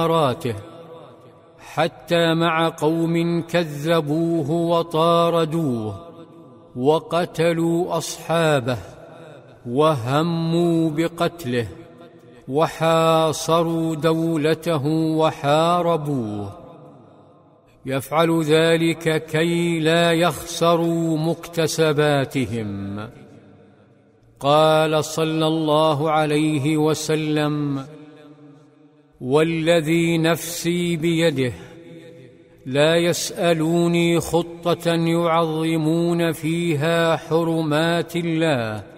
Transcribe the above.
وإماراته، حتى مع قوم كذبوه وطاردوه وقتلوا أصحابه وهموا بقتله وحاصروا دولته وحاربوه، يفعل ذلك كي لا يخسروا مكتسباتهم. قال صلى الله عليه وسلم: والذي نفسي بيده لا يسألوني خطة يعظمون فيها حرمات الله